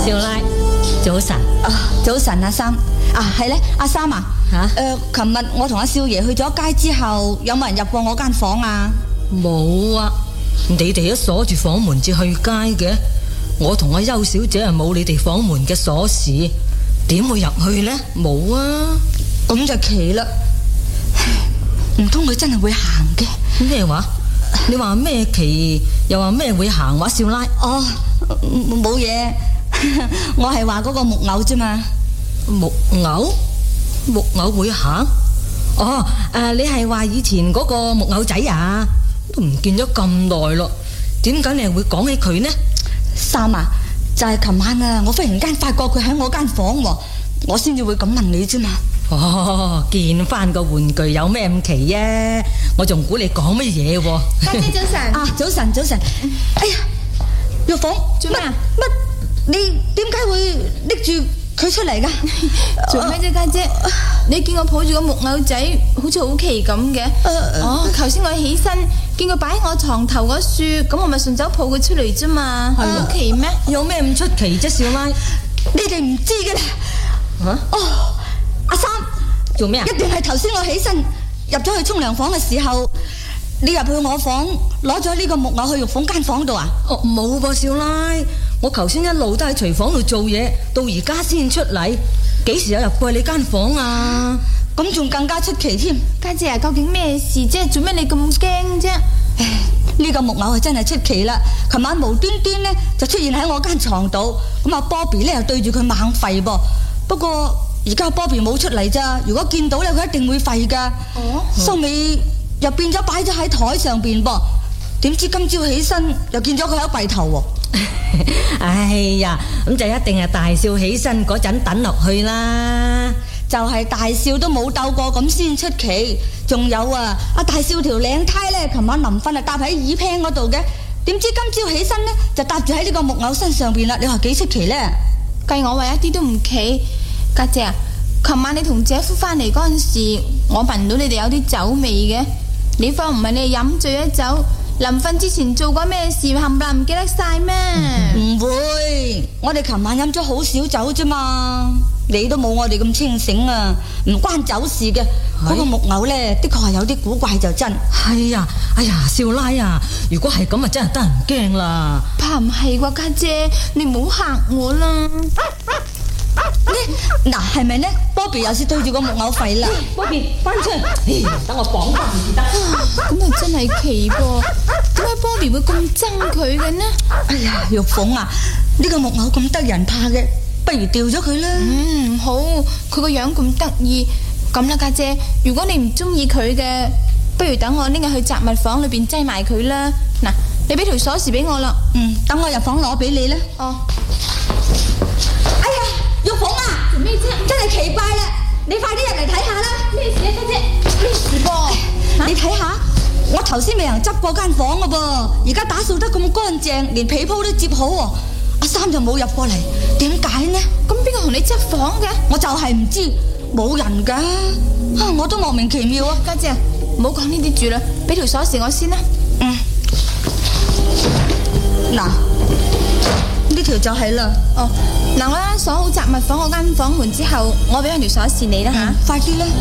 少奶，早晨。 早晨阿三。係咧，阿三啊。琴日我同阿少爺去咗街之後，有冇人入過我間房啊？ 冇啊，你哋都鎖住房門至去街嘅。我同阿邱小姐係冇你哋房門嘅鎖匙，點會入去呢？冇啊。 咁就奇啦，唔通佢真係會行嘅？ 咩話？你話咩奇？又話咩會行話？少奶。 冇嘢，我係話嗰個木偶啫嘛。 木偶？木偶會行？你係話以前嗰個木偶仔啊？都唔見咗咁耐咯，點解你係會講起佢呢？ 三啊，就係琴晚啊，我忽然間發覺佢喺我間房喎，我先至會咁問你啫嘛。 見翻個玩具有咩咁奇啊？我仲估你講乜嘢喎？ 家姐早晨。 早晨。哎呀，玉鳳做咩啊？ 乜？你點解會拎住佢出嚟噶？ 做咩啫，家姐？你見我抱住個木偶仔，好似好奇咁嘅。頭先我起身見佢擺喺我床頭嗰樹，咁我咪順手抱佢出嚟啫嘛。好奇咩？ 有咩咁出奇啫，少奶？ 你哋唔知嘅啦。阿三做咩啊？ 一定係頭先我起身入咗去沖涼房嘅時候，你入去我房攞咗呢個木偶去玉鳳間房度啊？ 冇噃，少奶，我頭先一路都喺廚房度做嘢，到而家先出嚟，幾時有入過你間房啊？ 咁仲更加出奇添。 家姐啊，究竟咩事啫？做咩你咁驚啫？ 呢個木偶係真係出奇啦！琴晚無端端呢就出現喺我間床度，咁阿 Bobby 呢又對住佢猛吠噃。不過而家 Bobby 冇出嚟咋，如果見到咧佢一定會吠噶。收尾又變咗擺咗喺台上邊噃，點知今朝起身又見咗佢喺櫃頭喎。 哎呀，咁就一定係大少起身嗰陣等落去啦。 就係大少都冇鬥過咁先出奇。仲有啊，阿大少條領呔咧，琴晚臨瞓啊搭喺耳屏嗰度嘅，點知今朝起身呢就搭住喺呢個木偶身上邊啦。你話幾出奇呢？ 計我話一啲都唔奇。家姐啊，琴晚你同姐夫翻嚟嗰陣時，我聞到你哋有啲酒味嘅。你方唔係你哋飲醉咗酒，臨瞓之前做過咩事，冚唪唥唔記得晒咩？ 唔會，我哋琴晚飲咗好少酒啫嘛。你都冇我哋咁清醒啊，唔關酒事嘅。嗰個木偶呢，的確係有啲古怪就真。 係啊，哎呀，少奶啊，如果係咁啊，真係得人驚啦。 怕唔係啩，家姐，你唔好嚇我啦。 嗱，係咪呢 Bobby 又是對住個木偶吠啦。 Bobby 翻出嚟，等我綁翻佢先得。 咁啊真係奇噃，點解 Bobby 會咁憎佢嘅呢？ 哎呀，玉鳳啊，呢個木偶咁得人怕嘅，不如掉咗佢啦。 唔好，佢個樣咁得意。咁啦，家姐，如果你唔中意佢嘅，不如等我拎佢去雜物房裏邊擠埋佢啦。嗱，你俾條鎖匙俾我啦。 等我入房攞俾你啦。哎呀，玉鳳啊， 做咩啫？ 真係奇怪啦，你快啲入嚟睇下啦。 咩事啊，家姐？咩事噃？ 你睇下，我頭先未人執過間房噶噃，而家打掃得咁乾淨，連被鋪都摺好喎。阿三就冇入過嚟，點解呢？ 咁邊個同你執房嘅？ 我就係唔知，冇人噶。我都莫名其妙啊。 家姐，唔好講呢啲住啦，俾條鎖匙我先啦。 嗱，呢條就係啦。 嗱，我鎖好雜物房嗰間房門之後，我俾條鎖匙你啦吓。 快啲啦。